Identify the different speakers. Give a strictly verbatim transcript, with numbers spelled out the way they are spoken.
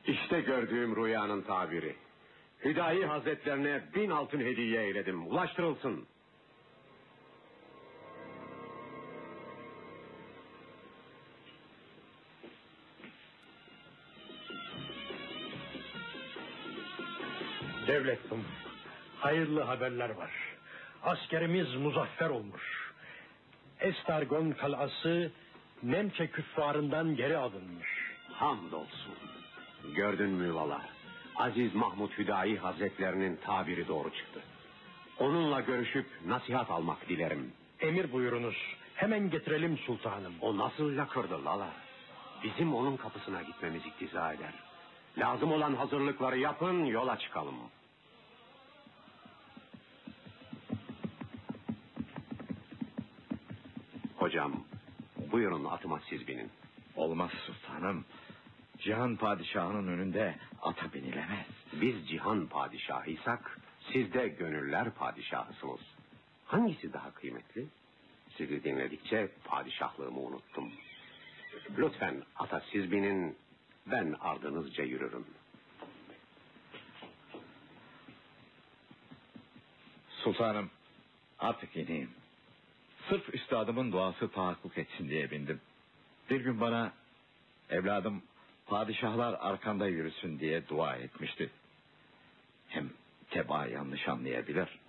Speaker 1: İşte gördüğüm rüyanın tabiri. Hüdayi Hazretlerine bin altın hediye eyledim. Ulaştırılsın.
Speaker 2: Devletim, hayırlı haberler var. Askerimiz muzaffer olmuş. Estargon kalası Nemçe küffarından geri alınmış.
Speaker 1: Hamdolsun. Gördün mü vala? Aziz Mahmud Hüdayi Hazretlerinin tabiri doğru çıktı. Onunla görüşüp nasihat almak dilerim.
Speaker 2: Emir buyurunuz. Hemen getirelim sultanım.
Speaker 1: O nasıl lakırdı lala? Bizim onun kapısına gitmemiz iktiza eder. Lazım olan hazırlıkları yapın, yola çıkalım. Hocam, buyurun atıma siz binin.
Speaker 3: Olmaz sultanım. Cihan padişahının önünde ata binilemez.
Speaker 1: Biz cihan padişahıysak, siz de gönüller padişahısınız. Hangisi daha kıymetli? Sizi dinledikçe padişahlığımı unuttum. Lütfen ata siz binin, ben ardınızca yürürüm.
Speaker 3: Sultanım, artık ineyim. Sırf üstadımın duası tahakkuk etsin diye bindim. Bir gün bana, evladım padişahlar arkanda yürüsün diye dua etmişti. Hem tebaa yanlış anlayabilir.